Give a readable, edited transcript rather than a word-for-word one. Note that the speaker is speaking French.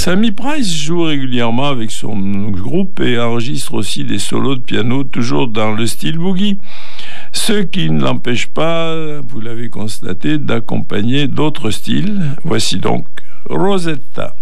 Sammy Price joue régulièrement avec son groupe et enregistre aussi des solos de piano, toujours dans le style boogie. Ce qui ne l'empêche pas, vous l'avez constaté, d'accompagner d'autres styles. Voici donc Rosetta.